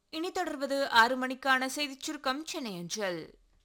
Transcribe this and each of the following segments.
இனி தொடர்வது 6 மணிக்கான செய்திச் சுருக்கம் சென்னை அஞ்சல்.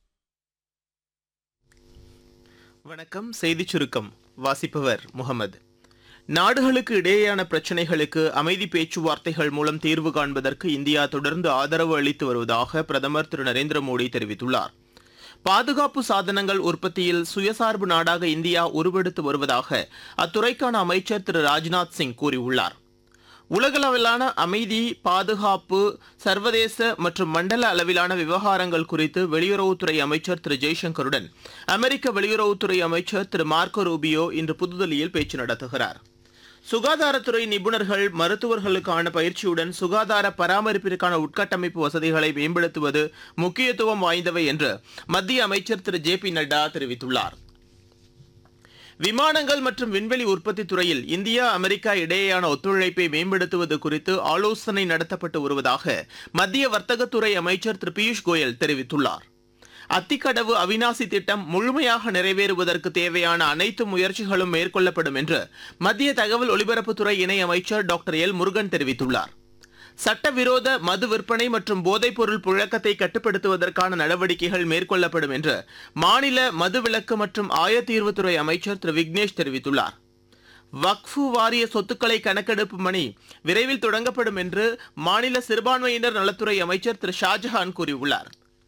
வணக்கம். செய்திச் சுருக்கம் வாசிப்பவர் முகமது. நாடுகளுக்கு இடையேயான பிரச்சினைகளுக்கு அமைதி பேச்சுவார்த்தைகள் மூலம் தீர்வு காண்பதற்கு இந்தியா தொடர்ந்து ஆதரவு அளித்து வருவதாக பிரதமர் திரு நரேந்திர மோடி தெரிவித்துள்ளார். பாதுகாப்பு சாதனங்கள் உற்பத்தியில் சுயசார்பு நாடாக இந்தியா உருவெடுத்து வருவதாக அத்துறைக்கான அமைச்சர் திரு ராஜ்நாத் சிங் கூறியுள்ளார். உலகளவிலான அமைதி, பாதுகாப்பு, சர்வதேச மற்றும் மண்டல அளவிலான விவகாரங்கள் குறித்து வெளியுறவுத்துறை அமைச்சர் திரு ஜெய்சங்கருடன் அமெரிக்க வெளியுறவுத்துறை அமைச்சர் திரு மார்க்கோ ரூபியோ இன்று புதுதில்லியில் பேச்சு நடத்துகிறார். சுகாதாரத்துறை நிபுணர்கள், மருத்துவர்களுக்கான பயிற்சியுடன் சுகாதார பராமரிப்பிற்கான உட்கட்டமைப்பு வசதிகளை மேம்படுத்துவது முக்கியத்துவம் வாய்ந்தவை என்று மத்திய அமைச்சர் திரு ஜே பி நட்டா தெரிவித்துள்ளார். விமானங்கள் மற்றும் விண்வெளி உற்பத்தி துறையில் இந்தியா, அமெரிக்கா இடையேயான ஒத்துழைப்பை மேம்படுத்துவது குறித்து ஆலோசனை நடத்தப்பட்டு வருவதாக மத்திய வர்த்தகத்துறை அமைச்சர் திரு பியூஷ் கோயல் தெரிவித்துள்ளார். அத்திக்கடவு அவினாசி திட்டம் முழுமையாக நிறைவேறுவதற்கு தேவையான அனைத்து முயற்சிகளும் மேற்கொள்ளப்படும் என்று மத்திய தகவல் ஒலிபரப்புத்துறை இணை அமைச்சர் டாக்டர் எல் முருகன் தெரிவித்துள்ளார். சட்டவிரோத மது விற்பனை மற்றும் போதைப்பொருள் புழக்கத்தை கட்டுப்படுத்துவதற்கான நடவடிக்கைகள் மேற்கொள்ளப்படும் என்று மாநில மதுவிலக்கு மற்றும் ஆயத்தீர்வுத்துறை அமைச்சர் திரு விக்னேஷ் தெரிவித்துள்ளார். வக்ஃபு வாரிய சொத்துக்களை கணக்கெடுப்பு பணி விரைவில் தொடங்கப்படும் என்று மாநில சிறுபான்மையினர் நலத்துறை அமைச்சர் திரு ஷாஜஹான் கூறியுள்ளார்.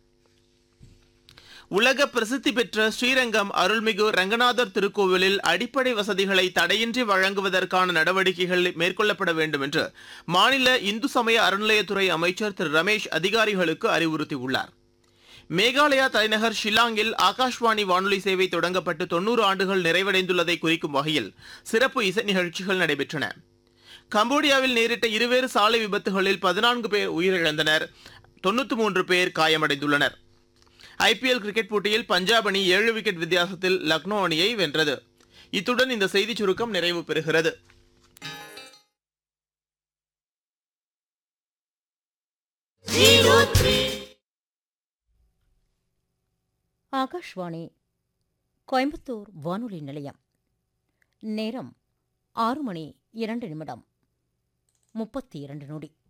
உலக பிரசித்தி பெற்ற ஸ்ரீரங்கம் அருள்மிகு ரங்கநாதர் திருக்கோவிலில் அடிப்படை வசதிகளை தடையின்றி வழங்குவதற்கான நடவடிக்கைகள் மேற்கொள்ளப்பட வேண்டும் என்று மாநில இந்து சமய அறநிலையத்துறை அமைச்சர் திரு ரமேஷ் அதிகாரிகளுக்கு அறிவுறுத்தியுள்ளார். மேகாலயா தலைநகர் ஷில்லாங்கில் ஆகாஷ்வாணி வானொலி சேவை தொடங்கப்பட்டு 90 ஆண்டுகள் நிறைவடைந்துள்ளதை குறிக்கும் வகையில் சிறப்பு இசை நிகழ்ச்சிகள் நடைபெற்றன. கம்போடியாவில் நேரிட்ட இருவேறு சாலை விபத்துகளில் 14 பேர் உயிரிழந்தனர், 93 பேர் காயமடைந்துள்ளனர். ஐபிஎல் கிரிக்கெட் போட்டியில் பஞ்சாப் அணி 7 விக்கெட் வித்தியாசத்தில் லக்னோ அணியை வென்றது. இத்துடன் இந்த செய்திச் சுருக்கம் நிறைவு பெறுகிறது. ஆகாஷ்வாணி கோயம்புத்தூர் வானொலி நிலையம். நேரம் 6 மணி 2 நிமிடம் 32 நொடி.